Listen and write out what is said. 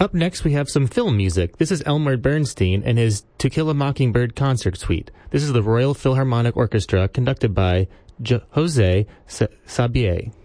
Up next, we have some film music. This is Elmer Bernstein and his To Kill a Mockingbird concert suite. This is the Royal Philharmonic Orchestra conducted by Jose Sabier.